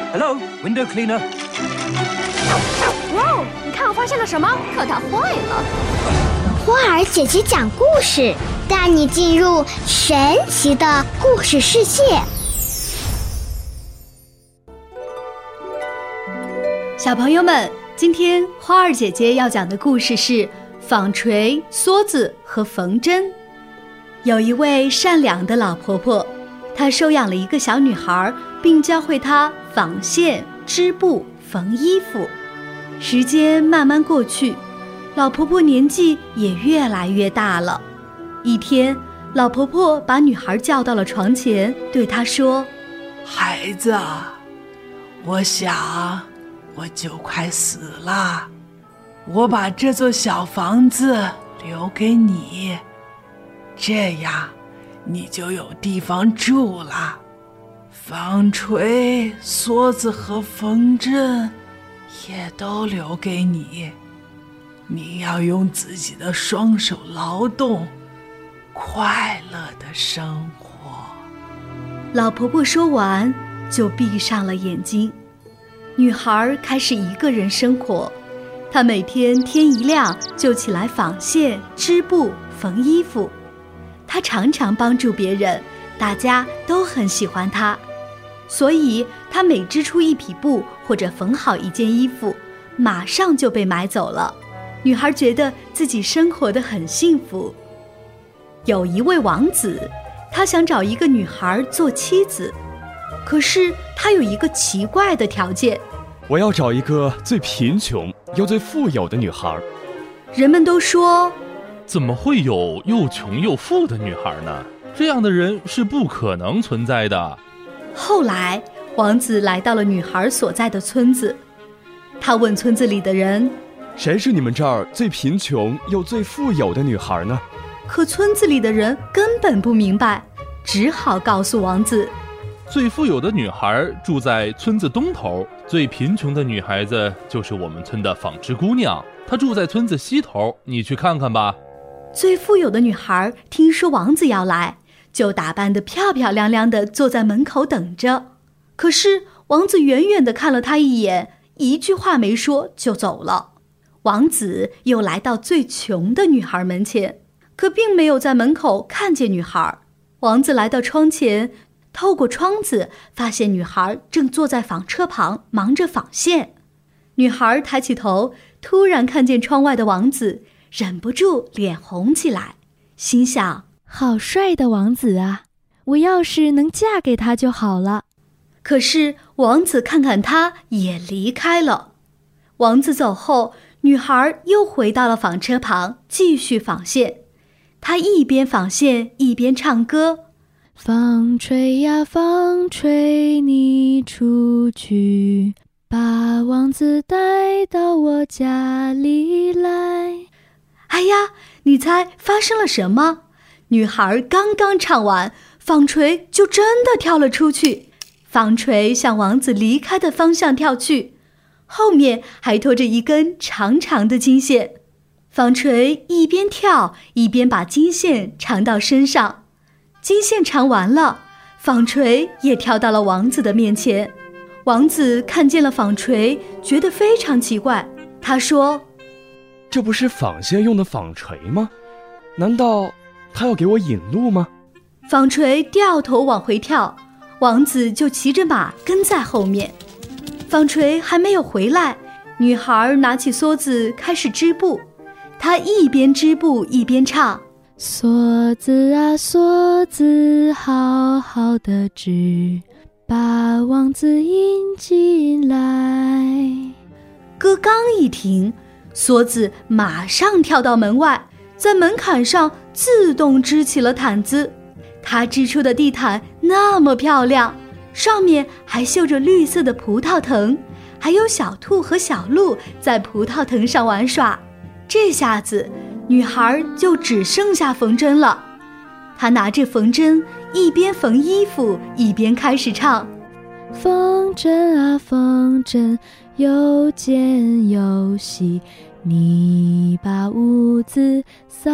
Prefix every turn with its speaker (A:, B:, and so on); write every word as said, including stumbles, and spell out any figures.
A: Hello, window cleaner.
B: 哇哦，你看我发现了什么？可它坏了。
C: 花儿姐姐讲故事，带你进入神奇的故事世界。
D: 小朋友们，今天花儿姐姐要讲的故事是纺锤、梭子和缝针。有一位善良的老婆婆，她收养了一个小女孩，并教会她纺线、织布、缝衣服。时间慢慢过去，老婆婆年纪也越来越大了。一天，老婆婆把女孩叫到了床前，对她说：
E: 孩子，我想我就快死了，我把这座小房子留给你，这样你就有地方住了。纺锤、梭子和缝针也都留给你，你要用自己的双手劳动，快乐的生活。
D: 老婆婆说完，就闭上了眼睛。女孩开始一个人生活，她每天天一亮就起来纺线、织布、缝衣服。她常常帮助别人，大家都很喜欢她。所以她每织出一匹布或者缝好一件衣服，马上就被买走了。女孩觉得自己生活得很幸福。有一位王子，他想找一个女孩做妻子，可是他有一个奇怪的条件：
F: 我要找一个最贫穷又最富有的女孩。
D: 人们都说，
G: 怎么会有又穷又富的女孩呢？这样的人是不可能存在的。
D: 后来王子来到了女孩所在的村子，他问村子里的人，
F: 谁是你们这儿最贫穷又最富有的女孩呢？
D: 可村子里的人根本不明白，只好告诉王子，
G: 最富有的女孩住在村子东头，最贫穷的女孩子就是我们村的纺织姑娘，她住在村子西头，你去看看吧。
D: 最富有的女孩听说王子要来，就打扮得漂漂亮亮地坐在门口等着。可是王子远远地看了她一眼，一句话没说就走了。王子又来到最穷的女孩门前，可并没有在门口看见女孩。王子来到窗前，透过窗子发现女孩正坐在纺车旁忙着纺线。女孩抬起头，突然看见窗外的王子，忍不住脸红起来，心想，
H: 好帅的王子啊，我要是能嫁给他就好了。
D: 可是王子看看她也离开了。王子走后，女孩又回到了纺车旁继续纺线。她一边纺线一边唱歌，
H: 纺锤呀纺锤，你出去，把王子带到我家里来。
D: 哎呀，你猜发生了什么？女孩刚刚唱完，纺锤就真的跳了出去。纺锤向王子离开的方向跳去，后面还拖着一根长长的金线。纺锤一边跳一边把金线缠到身上，金线缠完了，纺锤也跳到了王子的面前。王子看见了纺锤，觉得非常奇怪，他说，
F: 这不是纺线用的纺锤吗？难道他要给我引路吗？
D: 纺锤掉头往回跳，王子就骑着马跟在后面。纺锤还没有回来，女孩拿起梭子开始织布。她一边织布一边唱，
H: 梭子啊梭子，好好的织，把王子引进来。
D: 歌刚一停，梭子马上跳到门外，在门槛上自动织起了毯子。她织出的地毯那么漂亮，上面还绣着绿色的葡萄藤，还有小兔和小鹿在葡萄藤上玩耍。这下子女孩就只剩下缝针了。她拿着缝针，一边缝衣服一边开始唱，
H: 缝针啊缝针，又尖又细，你把屋子扫